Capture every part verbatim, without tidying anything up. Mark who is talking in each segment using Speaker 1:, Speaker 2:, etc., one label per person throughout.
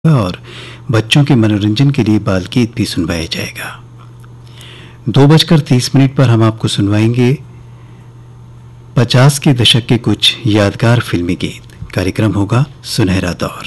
Speaker 1: और बच्चों के मनोरंजन के लिए बाल गीत भी सुनवाया जाएगा। दो बजकर तीस मिनट पर हम आपको सुनवाएंगे पचास के दशक के कुछ यादगार फिल्मी गीत। कार्यक्रम होगा सुनहरा दौर।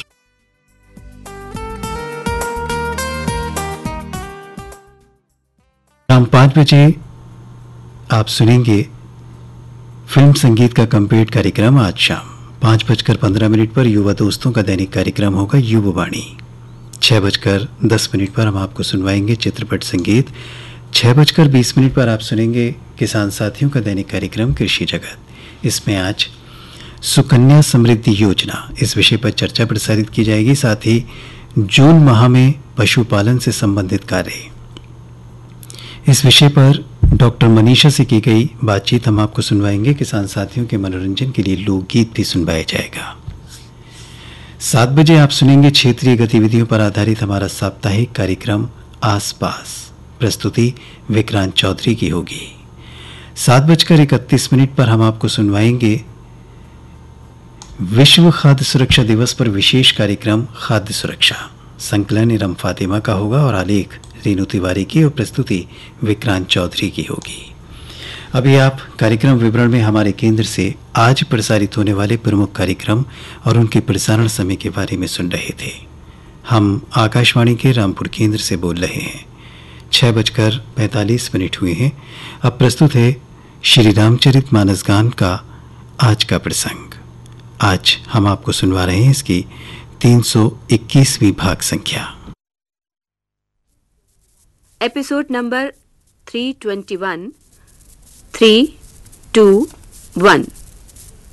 Speaker 1: शाम पाँच बजे आप सुनेंगे फिल्म संगीत का कंप्लीट कार्यक्रम। आज शाम पाँच बजकर पंद्रह मिनट पर युवा दोस्तों का दैनिक कार्यक्रम होगा युववाणी। छः बजकर दस मिनट पर हम आपको सुनवाएंगे चित्रपट संगीत। छः बजकर बीस मिनट पर आप सुनेंगे किसान साथियों का दैनिक कार्यक्रम कृषि जगत। इसमें आज सुकन्या समृद्धि योजना इस विषय पर चर्चा प्रसारित की जाएगी। साथ ही जून माह में पशुपालन से संबंधित कार्य, इस विषय पर डॉक्टर मनीषा से की गई बातचीत हम आपको सुनवाएंगे। किसान साथियों के मनोरंजन के लिए लोकगीत भी सुनवाया जाएगा। सात बजे आप सुनेंगे क्षेत्रीय गतिविधियों पर आधारित हमारा साप्ताहिक कार्यक्रम आसपास। प्रस्तुति विक्रांत चौधरी की होगी। सात बजकर इकतीस मिनट पर हम आपको सुनवाएंगे विश्व खाद्य सुरक्षा दिवस पर विशेष कार्यक्रम खाद्य सुरक्षा। संकलन इरम फातिमा का होगा और आलेख रेणु तिवारी की और प्रस्तुति विक्रांत चौधरी की होगी। अभी आप कार्यक्रम विवरण में हमारे केंद्र से आज प्रसारित होने वाले प्रमुख कार्यक्रम और उनके प्रसारण समय के बारे में सुन रहे थे। हम आकाशवाणी के रामपुर केंद्र से बोल रहे हैं। छः बजकर पैंतालीस मिनट हुए हैं। अब प्रस्तुत है श्री रामचरित मानस गान का आज का प्रसंग। आज हम आपको सुनवा रहे हैं इसकी तीन सौ इक्कीसवीं भाग संख्या।
Speaker 2: Episode number three twenty one, three to one.